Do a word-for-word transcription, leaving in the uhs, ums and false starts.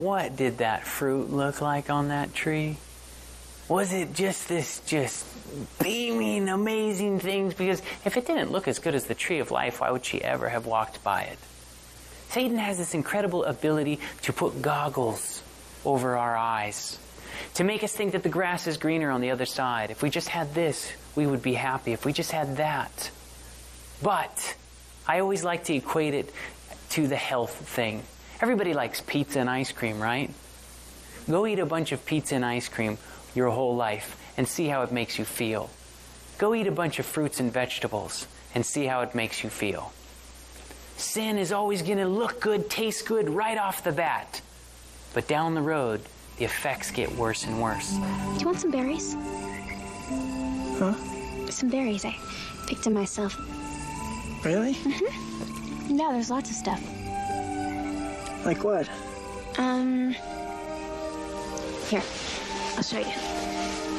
What did that fruit look like on that tree? Was it just this just beaming, amazing things? Because if it didn't look as good as the tree of life, why would she ever have walked by it? Satan has this incredible ability to put goggles over our eyes, to make us think that the grass is greener on the other side. If we just had this, we would be happy. If we just had that. But I always like to equate it to the health thing. Everybody likes pizza and ice cream, right? Go eat a bunch of pizza and ice cream your whole life and see how it makes you feel. Go eat a bunch of fruits and vegetables and see how it makes you feel. Sin is always going to look good, taste good right off the bat. But down the road, the effects get worse and worse. Do you want some berries? Huh? Some berries. I picked them myself. Really? Mm-hmm. Yeah, there's lots of stuff. Like what? Um, here, I'll show you.